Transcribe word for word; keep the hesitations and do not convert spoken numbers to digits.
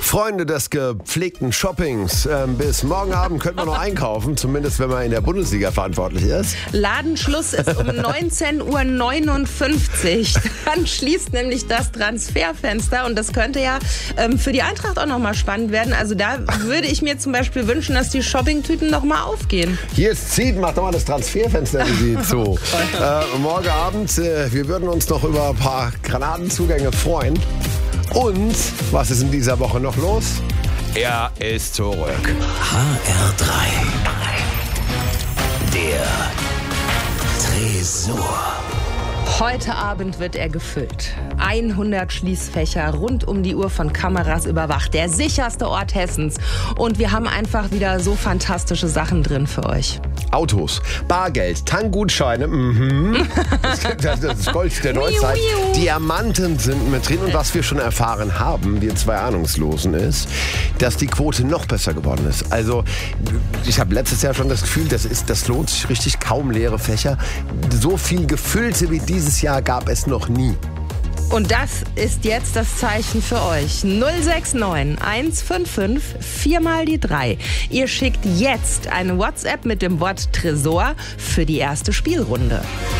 Freunde des gepflegten Shoppings, äh, bis morgen Abend könnte man noch einkaufen, zumindest wenn man in der Bundesliga verantwortlich ist. Ladenschluss ist um neunzehn Uhr neunundfünfzig. Dann schließt nämlich das Transferfenster und das könnte ja ähm, für die Eintracht auch nochmal spannend werden. Also da würde ich mir zum Beispiel wünschen, dass die Shoppingtüten nochmal aufgehen. Hier ist Zied, macht doch mal das Transferfenster zu. äh, morgen Abend, äh, wir würden uns noch über ein paar Granatenzugänge freuen. Und was ist in dieser Woche noch los? Er ist zurück. H R drei. Der Tresor. Heute Abend wird er gefüllt. hundert Schließfächer rund um die Uhr von Kameras überwacht. Der sicherste Ort Hessens. Und wir haben einfach wieder so fantastische Sachen drin für euch. Autos, Bargeld, Tankgutscheine, mhm. das, das ist Gold der Neuzeit. Diamanten sind mit drin. Und was wir schon erfahren haben, wir zwei Ahnungslosen, ist, dass die Quote noch besser geworden ist. Also ich habe letztes Jahr schon das Gefühl, das, ist, das lohnt sich richtig, kaum leere Fächer. So viel gefüllte wie dieses Jahr gab es noch nie. Und das ist jetzt das Zeichen für euch. null sechs neun eins fünf fünf vier mal die drei. Ihr schickt jetzt eine WhatsApp mit dem Wort Tresor für die erste Spielrunde.